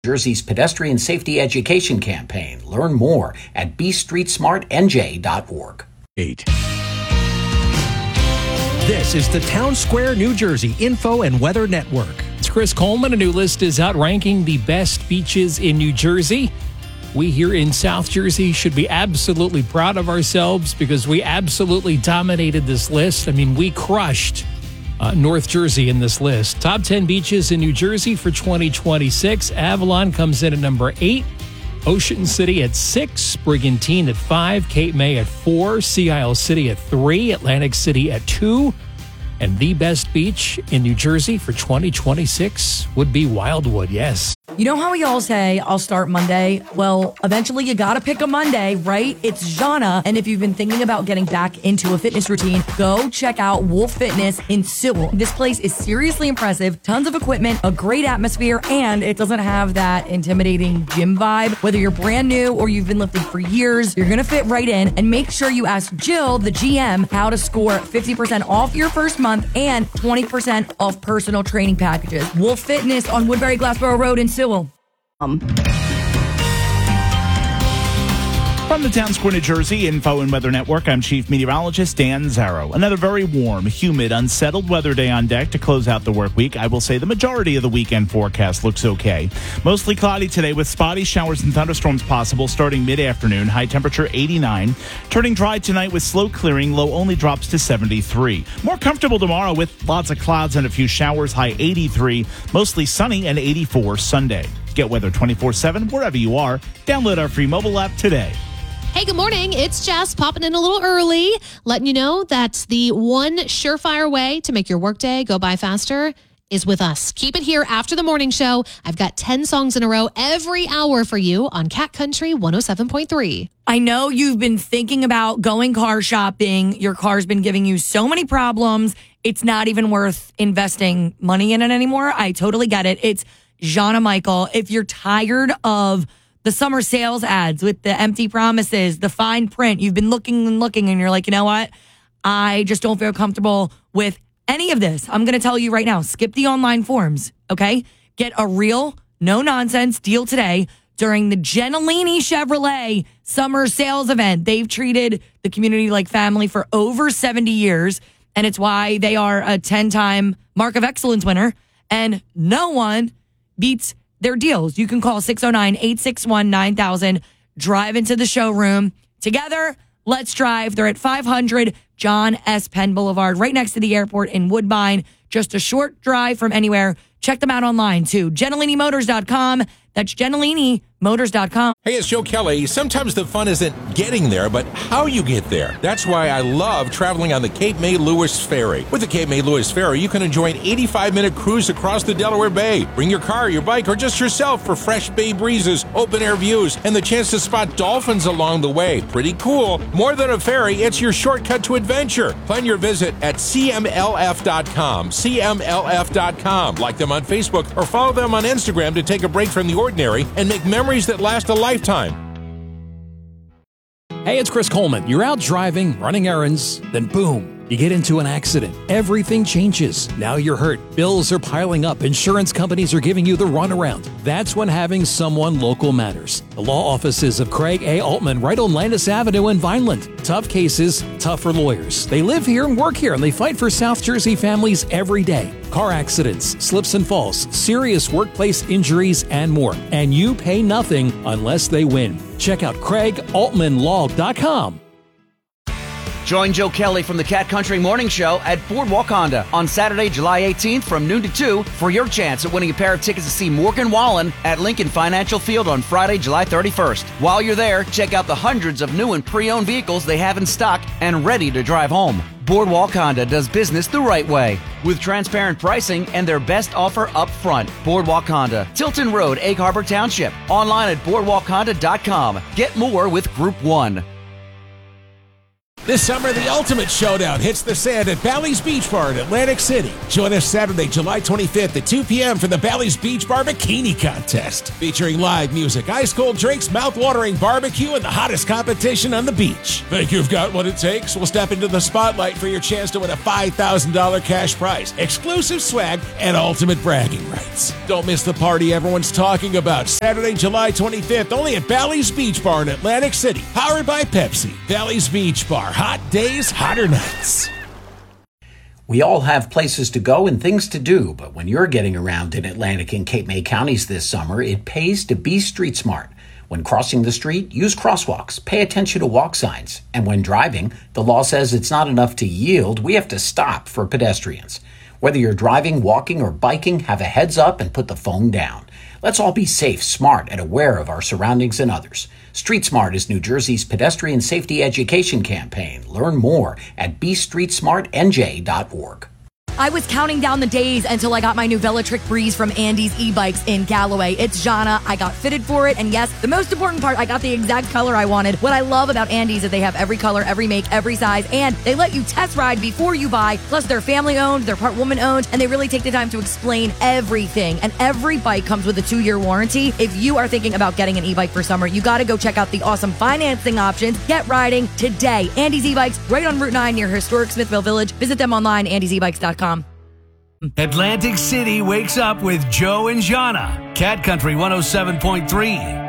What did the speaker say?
Jersey's pedestrian safety education campaign. Learn more at bstreetsmartnj.org. 8. This is the Town Square, New Jersey Info and Weather Network. It's Chris Coleman. A new list is out ranking the best beaches in New Jersey. We here in South Jersey should be absolutely proud of ourselves because we absolutely dominated this list. I mean, we crushed North Jersey in this list. Top 10 beaches in New Jersey for 2026. Avalon comes in at number 8. Ocean City at 6. Brigantine at 5. Cape May at 4. Sea Isle City at 3. Atlantic City at 2. And the best beach in New Jersey for 2026 would be Wildwood, yes. You know how we all say, I'll start Monday? Well, eventually you gotta pick a Monday, right? It's Jana. And if you've been thinking about getting back into a fitness routine, go check out Wolf Fitness in Sewell. This place is seriously impressive. Tons of equipment, a great atmosphere, and it doesn't have that intimidating gym vibe. Whether you're brand new or you've been lifting for years, you're gonna fit right in. And make sure you ask Jill, the GM, how to score 50% off your first month and 20% off personal training packages. Wolf Fitness on Woodbury Glassboro Road in Sewell. From the Town Square, New Jersey Info and Weather Network, I'm Chief Meteorologist Dan Zarrow. Another very warm, humid, unsettled weather day on deck to close out the work week. I will say the majority of the weekend forecast looks okay. Mostly cloudy today with spotty showers and thunderstorms possible starting mid-afternoon. High temperature 89. Turning dry tonight with slow clearing. Low only drops to 73. More comfortable tomorrow with lots of clouds and a few showers. High 83. Mostly sunny and 84 Sunday. Get weather 24/7 wherever you are. Download our free mobile app today. Hey, good morning. It's Jess popping in a little early, letting you know that the one surefire way to make your workday go by faster is with us. Keep it here after the morning show. I've got 10 songs in a row every hour for you on Cat Country 107.3. I know you've been thinking about going car shopping. Your car's been giving you so many problems. It's not even worth investing money in it anymore. I totally get it. It's Jana Michael. If you're tired of the summer sales ads with the empty promises, the fine print, you've been looking and looking and you're like, you know what? I just don't feel comfortable with any of this. I'm going to tell you right now, skip the online forms, okay? Get a real, no-nonsense deal today during the Gentilini Chevrolet summer sales event. They've treated the community like family for over 70 years, and it's why they are a 10-time Mark of Excellence winner, and no one beats their deals. You can call 609-861-9000. Drive into the showroom. Together, let's drive. They're at 500 John S. Penn Boulevard, right next to the airport in Woodbine. Just a short drive from anywhere. Check them out online, too. GentilinIMotors.com. That's GentilinIMotors.com. Hey, it's Joe Kelly. Sometimes the fun isn't getting there, but how you get there. That's why I love traveling on the Cape May Lewis Ferry. With the Cape May Lewis Ferry, you can enjoy an 85-minute cruise across the Delaware Bay. Bring your car, your bike, or just yourself for fresh bay breezes, open-air views, and the chance to spot dolphins along the way. Pretty cool. More than a ferry, it's your shortcut to adventure. Plan your visit at CMLF.com. CMLF.com. Like them on Facebook or follow them on Instagram to take a break from the ordinary and make memories that last a lifetime. Hey, it's Chris Coleman. You're out driving, running errands, then boom, you get into an accident. Everything changes. Now you're hurt. Bills are piling up. Insurance companies are giving you the runaround. That's when having someone local matters. The law offices of Craig A. Altman right on Landis Avenue in Vineland. Tough cases, tougher lawyers. They live here and work here, and they fight for South Jersey families every day. Car accidents, slips and falls, serious workplace injuries, and more. And you pay nothing unless they win. Check out CraigAltmanLaw.com. Join Joe Kelly from the Cat Country Morning Show at Boardwalk Honda on Saturday, July 18th from noon to 2 for your chance at winning a pair of tickets to see Morgan Wallen at Lincoln Financial Field on Friday, July 31st. While you're there, check out the hundreds of new and pre-owned vehicles they have in stock and ready to drive home. Boardwalk Honda does business the right way with transparent pricing and their best offer up front. Boardwalk Honda, Tilton Road, Egg Harbor Township. Online at boardwalkhonda.com. Get more with Group 1. This summer, the ultimate showdown hits the sand at Bally's Beach Bar in Atlantic City. Join us Saturday, July 25th at 2 p.m. for the Bally's Beach Bar Bikini Contest. Featuring live music, ice-cold drinks, mouth-watering barbecue, and the hottest competition on the beach. Think you've got what it takes? We'll step into the spotlight for your chance to win a $5,000 cash prize, exclusive swag, and ultimate bragging rights. Don't miss the party everyone's talking about. Saturday, July 25th, only at Bally's Beach Bar in Atlantic City. Powered by Pepsi. Bally's Beach Bar. Hot days, hotter nights. We all have places to go and things to do, but when you're getting around in Atlantic and Cape May counties this summer, it pays to be street smart. When crossing the street, use crosswalks, pay attention to walk signs, and when driving, the law says it's not enough to yield, we have to stop for pedestrians. Whether you're driving, walking, or biking, have a heads up and put the phone down. Let's all be safe, smart, and aware of our surroundings and others. Street Smart is New Jersey's pedestrian safety education campaign. Learn more at bestreetsmartnj.org. I was counting down the days until I got my new Velotric Breeze from Andy's e-bikes in Galloway. It's Jana. I got fitted for it. And yes, the most important part, I got the exact color I wanted. What I love about Andy's is they have every color, every make, every size, and they let you test ride before you buy. Plus, they're family owned, they're part woman owned, and they really take the time to explain everything. And every bike comes with a 2-year warranty. If you are thinking about getting an e-bike for summer, you got to go check out the awesome financing options. Get riding today. Andy's e-bikes right on Route 9 near historic Smithville Village. Visit them online, andysebikes.com. Atlantic City wakes up with Joe and Jana. Cat Country 107.3.